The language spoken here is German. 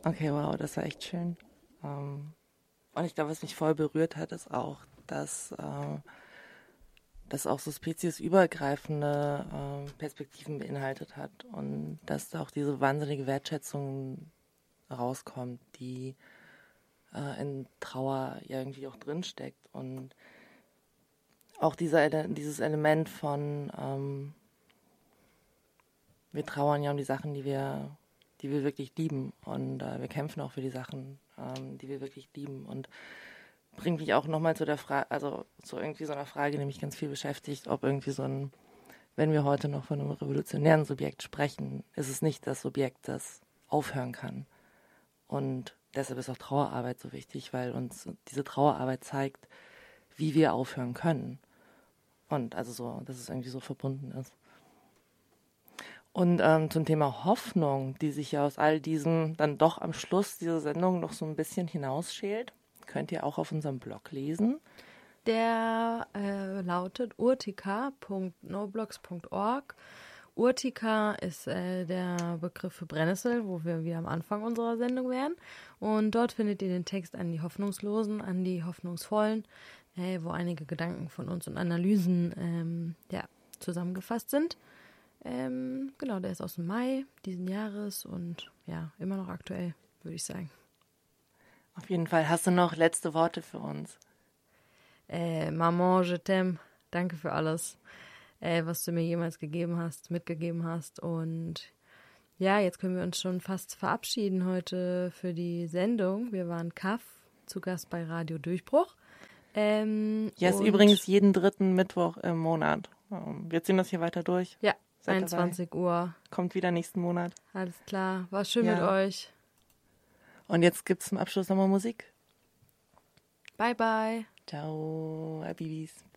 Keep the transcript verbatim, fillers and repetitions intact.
Okay, wow, das war echt schön. Ähm, und ich glaube, was mich voll berührt hat, ist auch, dass äh, das auch so speziesübergreifende äh, Perspektiven beinhaltet hat und dass da auch diese wahnsinnige Wertschätzung rauskommt, die äh, in Trauer ja irgendwie auch drinsteckt. Und auch dieser, Ele- dieses Element von ähm, wir trauern ja um die Sachen, die wir, die wir wirklich lieben. Und äh, wir kämpfen auch für die Sachen, ähm, die wir wirklich lieben. Und bringt mich auch nochmal zu der Frage, also zu irgendwie so einer Frage, die mich ganz viel beschäftigt, ob irgendwie so ein, wenn wir heute noch von einem revolutionären Subjekt sprechen, ist es nicht das Subjekt, das aufhören kann. Und deshalb ist auch Trauerarbeit so wichtig, weil uns diese Trauerarbeit zeigt, wie wir aufhören können. Und also so, dass es irgendwie so verbunden ist. Und ähm, zum Thema Hoffnung, die sich ja aus all diesem dann doch am Schluss dieser Sendung noch so ein bisschen hinausschält, könnt ihr auch auf unserem Blog lesen. Der äh, lautet urtica punkt noblogs punkt org. Urtica ist äh, der Begriff für Brennnessel, wo wir wieder am Anfang unserer Sendung wären. Und dort findet ihr den Text an die Hoffnungslosen, an die Hoffnungsvollen, äh, wo einige Gedanken von uns und Analysen ähm, ja, zusammengefasst sind. Ähm, genau, der ist aus dem Mai diesen Jahres und ja, immer noch aktuell, würde ich sagen. Auf jeden Fall. Hast du noch letzte Worte für uns? Äh, Maman, je t'aime. Danke für alles, äh, was du mir jemals gegeben hast, mitgegeben hast. Und ja, jetzt können wir uns schon fast verabschieden heute für die Sendung. Wir waren Kaff, zu Gast bei Radio Durchbruch. Ähm, Ja, ist übrigens jeden dritten Mittwoch im Monat. Wir ziehen das hier weiter durch. Ja, Seid einundzwanzig dabei. Uhr. Kommt wieder nächsten Monat. Alles klar, war schön Ja. mit euch. Und jetzt gibt's zum Abschluss nochmal Musik. Bye, bye. Ciao, Abibis.